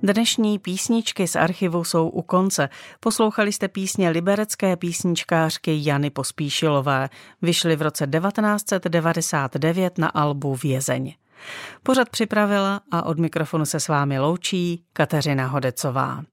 Dnešní písničky z archivu jsou u konce. Poslouchali jste písně liberecké písničkářky Jany Pospíšilové. Vyšly v roce 1999 na albu Vězeň. Pořad připravila a od mikrofonu se s vámi loučí Kateřina Hodecová.